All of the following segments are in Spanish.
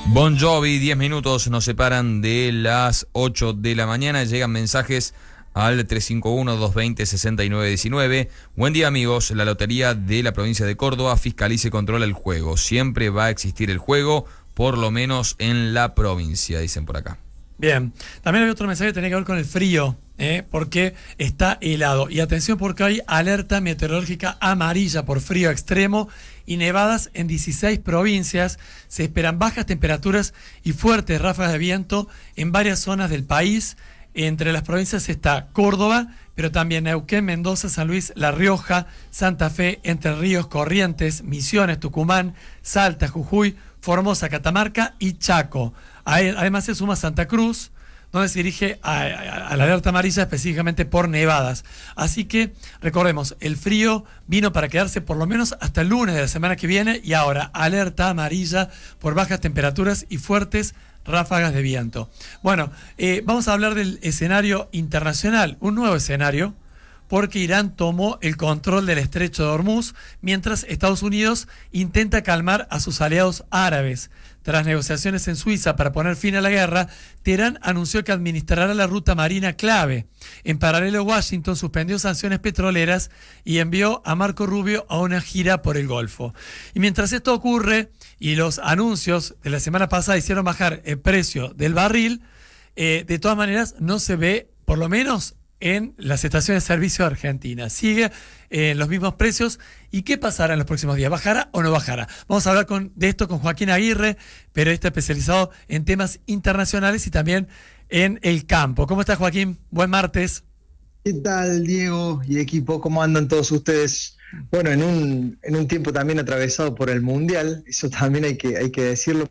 Bon Jovi, 10 minutos nos separan de las 8 de la mañana. Llegan mensajes al 351-220-6919. Buen día, amigos. La Lotería de la provincia de Córdoba fiscaliza y controla el juego. Siempre va a existir el juego, por lo menos en la provincia, dicen por acá. Bien. También había otro mensaje que tenía que ver con el frío, porque está helado. Y atención, porque hay alerta meteorológica amarilla por frío extremo y nevadas en 16 provincias. Se esperan bajas temperaturas y fuertes ráfagas de viento en varias zonas del país. Entre las provincias está Córdoba, pero también Neuquén, Mendoza, San Luis, La Rioja, Santa Fe, Entre Ríos, Corrientes, Misiones, Tucumán, Salta, Jujuy, Formosa, Catamarca y Chaco. Además se suma Santa Cruz, donde se dirige a la alerta amarilla específicamente por nevadas. Así que recordemos, el frío vino para quedarse por lo menos hasta el lunes de la semana que viene, y ahora alerta amarilla por bajas temperaturas y fuertes ráfagas de viento. Bueno, vamos a hablar del escenario internacional, un nuevo escenario, porque Irán tomó el control del estrecho de Hormuz, mientras Estados Unidos intenta calmar a sus aliados árabes. Tras negociaciones en Suiza para poner fin a la guerra, Teherán anunció que administrará la ruta marina clave. En paralelo, Washington suspendió sanciones petroleras y envió a Marco Rubio a una gira por el Golfo. Y mientras esto ocurre, y los anuncios de la semana pasada hicieron bajar el precio del barril, de todas maneras no se ve, por lo menos en las estaciones de servicio de Argentina. Sigue en los mismos precios. ¿Y qué pasará en los próximos días? ¿Bajará o no bajará? Vamos a hablar de esto con Joaquín Aguirre, periodista especializado en temas internacionales y también en el campo. ¿Cómo estás, Joaquín? Buen martes. ¿Qué tal, Diego y equipo? ¿Cómo andan todos ustedes? Bueno, en un tiempo también atravesado por el Mundial, eso también hay que decirlo.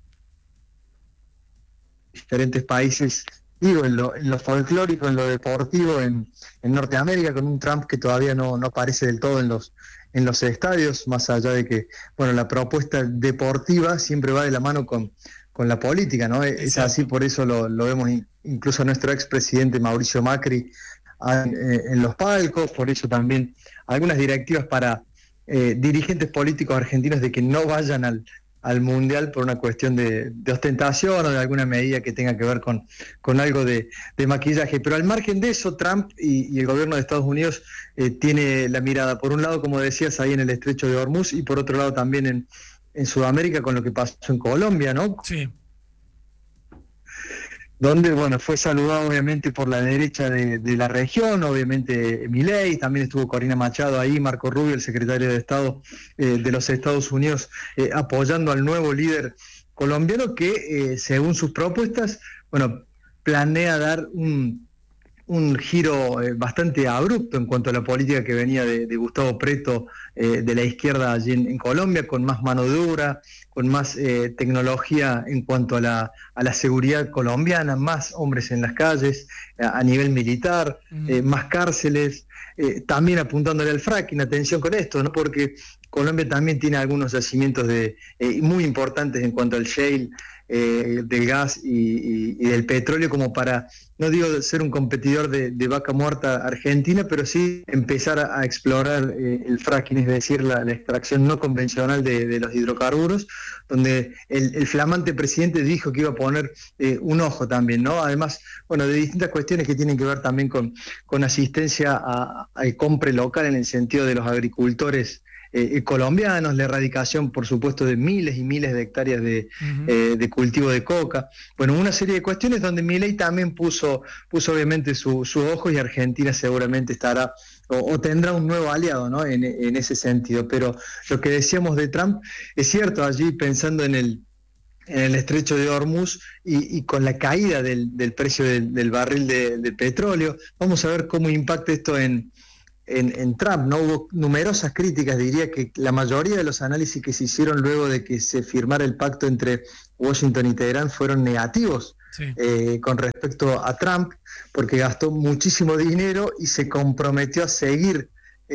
Diferentes países, digo, en lo folclórico, en lo deportivo, en Norteamérica, con un Trump que todavía no aparece del todo en los estadios, más allá de que, bueno, la propuesta deportiva siempre va de la mano con la política, ¿no? Es así, por eso lo vemos incluso a nuestro expresidente Mauricio Macri en los palcos, por eso también algunas directivas para dirigentes políticos argentinos de que no vayan al Mundial por una cuestión de ostentación o de alguna medida que tenga que ver con algo de maquillaje. Pero al margen de eso, Trump y el gobierno de Estados Unidos tiene la mirada, por un lado, como decías, ahí en el estrecho de Hormuz, y por otro lado también en Sudamérica con lo que pasó en Colombia, ¿no? Sí. Donde, bueno, fue saludado obviamente por la derecha de la región, obviamente Milei, también estuvo Corina Machado ahí, Marco Rubio, el secretario de Estado de los Estados Unidos, apoyando al nuevo líder colombiano que, según sus propuestas, bueno, planea dar un giro bastante abrupto en cuanto a la política que venía de Gustavo Petro, de la izquierda allí en Colombia, con más mano dura, con más tecnología en cuanto a la seguridad colombiana, más hombres en las calles, a nivel militar, más cárceles, también apuntándole al fracking. Atención con esto, ¿no? Porque Colombia también tiene algunos yacimientos muy importantes en cuanto al shale, del gas y del petróleo, como para, no digo ser un competidor de vaca muerta argentina, pero sí empezar a explorar el fracking, es decir, la extracción no convencional de los hidrocarburos, donde el flamante presidente dijo que iba a poner un ojo también, ¿no? Además, bueno, de distintas cuestiones que tienen que ver también con asistencia al compre local, en el sentido de los agricultores colombianos, la erradicación, por supuesto, de miles y miles de hectáreas de cultivo de coca. Bueno, una serie de cuestiones donde Milei también puso obviamente su ojo, y Argentina seguramente estará o tendrá un nuevo aliado, ¿no? En ese sentido. Pero lo que decíamos de Trump es cierto, allí pensando en el estrecho de Hormuz y con la caída del precio del barril de petróleo, vamos a ver cómo impacta esto en Trump, ¿no? Hubo numerosas críticas, diría que la mayoría de los análisis que se hicieron luego de que se firmara el pacto entre Washington y Teherán fueron negativos, sí, con respecto a Trump, porque gastó muchísimo dinero y se comprometió a seguir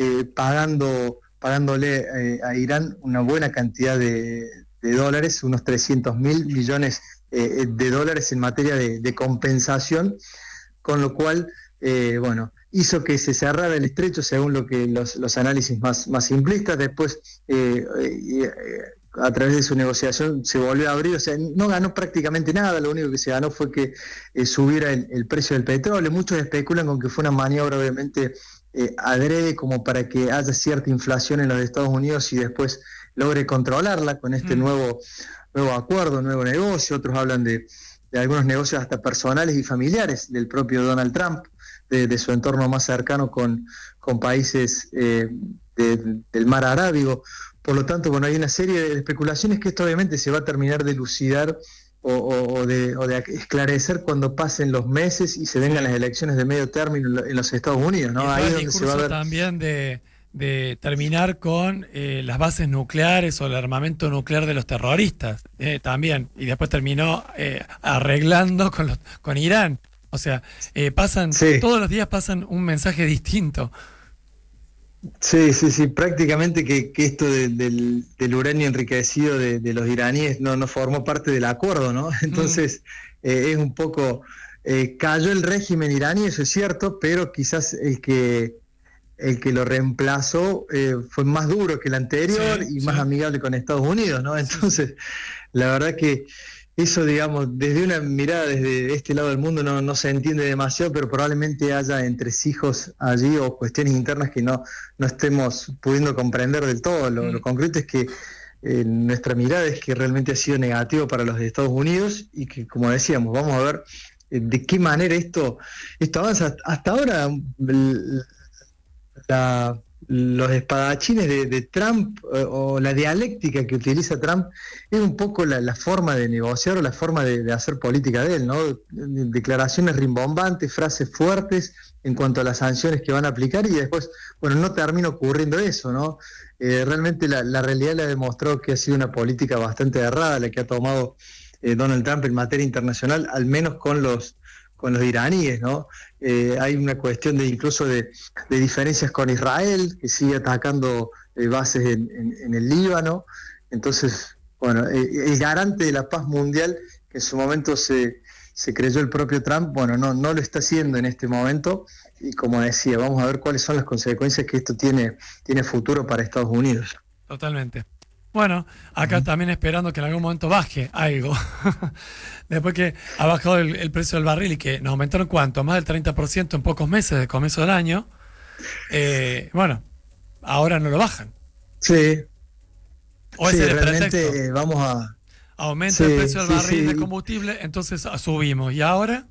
pagándole a Irán una buena cantidad de dólares, unos 300.000 millones de dólares en materia de compensación, con lo cual, bueno, hizo que se cerrara el estrecho según lo que los análisis más simplistas. Después a través de su negociación se volvió a abrir, o sea, no ganó prácticamente nada, lo único que se ganó fue que subiera el precio del petróleo. Muchos especulan con que fue una maniobra obviamente adrede como para que haya cierta inflación en los Estados Unidos y después logre controlarla con este nuevo acuerdo, nuevo negocio. Otros hablan de algunos negocios hasta personales y familiares del propio Donald Trump, de su entorno más cercano con países del mar Arábigo. Por lo tanto, bueno, hay una serie de especulaciones que esto obviamente se va a terminar de elucidar o de esclarecer cuando pasen los meses y se vengan las elecciones de medio término en los Estados Unidos, ¿no? Ahí es donde se va a ver también de terminar con las bases nucleares o el armamento nuclear de los terroristas, también, y después terminó arreglando con Irán. O sea, todos los días pasan un mensaje distinto. Sí, prácticamente que esto del uranio enriquecido de los iraníes no formó parte del acuerdo, ¿no? Entonces es un poco, cayó el régimen iraní, eso es cierto, pero quizás el que lo reemplazó fue más duro que el anterior y más amigable con Estados Unidos, ¿no? Entonces, la verdad que eso, digamos, desde una mirada desde este lado del mundo no se entiende demasiado, pero probablemente haya entresijos allí o cuestiones internas que no estemos pudiendo comprender del todo. Lo concreto es que nuestra mirada es que realmente ha sido negativo para los de Estados Unidos y que, como decíamos, vamos a ver de qué manera esto avanza. Hasta ahora los espadachines de Trump o la dialéctica que utiliza Trump es un poco la forma de negociar o la forma de hacer política de él, ¿no? Declaraciones rimbombantes, frases fuertes en cuanto a las sanciones que van a aplicar y después, bueno, no termina ocurriendo eso, ¿no? Realmente la realidad le ha demostrado que ha sido una política bastante errada la que ha tomado Donald Trump en materia internacional, al menos con los iraníes, ¿no? Hay una cuestión incluso de diferencias con Israel, que sigue atacando bases en el Líbano. Entonces, bueno, el garante de la paz mundial, que en su momento se creyó el propio Trump, bueno, no lo está haciendo en este momento. Y como decía, vamos a ver cuáles son las consecuencias que esto tiene futuro para Estados Unidos. Totalmente. Bueno, acá también esperando que en algún momento baje algo. Después que ha bajado el precio del barril y que nos aumentaron ¿cuánto? Más del 30% en pocos meses de comienzo del año. Bueno, ahora no lo bajan. Sí. O ese es el realmente pretexto. Vamos a... Aumenta el precio del barril de combustible, entonces subimos. ¿Y ahora?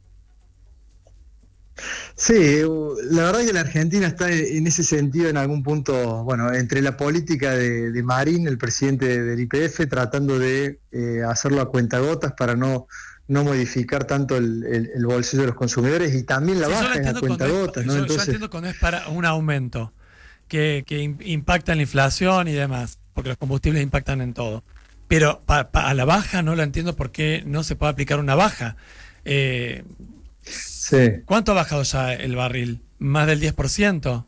Sí, la verdad que la Argentina está en ese sentido en algún punto, bueno, entre la política de Marín, el presidente del YPF, tratando de hacerlo a cuentagotas para no modificar tanto el bolsillo de los consumidores, y también la baja es a cuentagotas, ¿no? Yo entiendo cuando es para un aumento que impacta en la inflación y demás, porque los combustibles impactan en todo. Pero a la baja no lo entiendo por qué no se puede aplicar una baja. Sí. ¿Cuánto ha bajado ya el barril? ¿Más del 10%?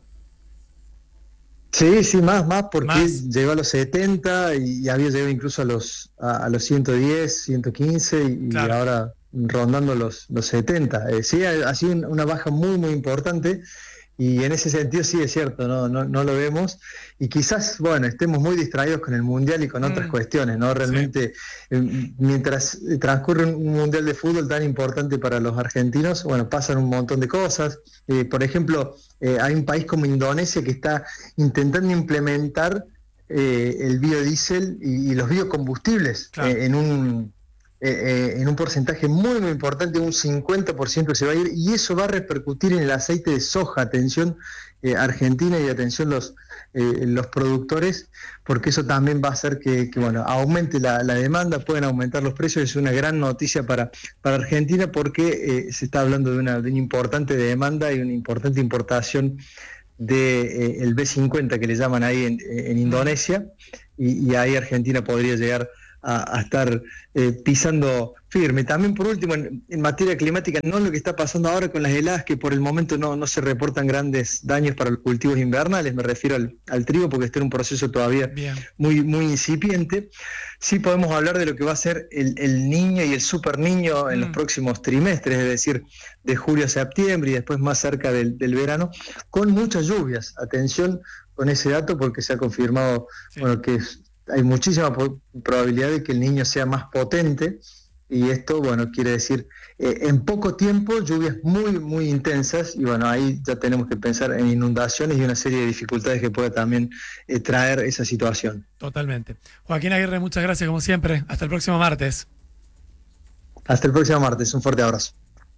Sí, más, porque llegó a los 70 y había llegado incluso a los 110, 115 y claro, ahora rondando los 70. Sí, ha sido una baja muy, muy importante. Y en ese sentido sí es cierto, no lo vemos, y quizás, bueno, estemos muy distraídos con el Mundial y con otras cuestiones, ¿no? Realmente, mientras transcurre un Mundial de fútbol tan importante para los argentinos, bueno, pasan un montón de cosas. Por ejemplo, hay un país como Indonesia que está intentando implementar el biodiesel y los biocombustibles, claro, en un porcentaje muy, muy importante, un 50% se va a ir, y eso va a repercutir en el aceite de soja. Atención Argentina y atención los productores, porque eso también va a hacer que bueno, aumente la demanda, pueden aumentar los precios. Es una gran noticia para Argentina, porque se está hablando de una importante demanda y una importante importación de el B50 que le llaman ahí en Indonesia, y ahí Argentina podría llegar a estar pisando firme. También, por último, en materia climática, no lo que está pasando ahora con las heladas, que por el momento no se reportan grandes daños para los cultivos invernales, me refiero al trigo, porque está en un proceso todavía muy, muy incipiente. Sí podemos hablar de lo que va a ser el niño y el super niño en los próximos trimestres, es decir, de julio a septiembre y después más cerca del verano, con muchas lluvias. Atención con ese dato, porque se ha confirmado bueno, que hay muchísima probabilidad de que el niño sea más potente, y esto, bueno, quiere decir en poco tiempo lluvias muy, muy intensas, y bueno, ahí ya tenemos que pensar en inundaciones y una serie de dificultades que pueda también traer esa situación. Totalmente. Joaquín Aguirre, muchas gracias como siempre. Hasta el próximo martes. Hasta el próximo martes, un fuerte abrazo.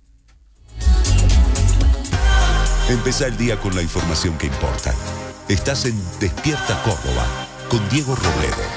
Empezá el día con la información que importa. Estás en Despierta Córdoba con Diego Robledo.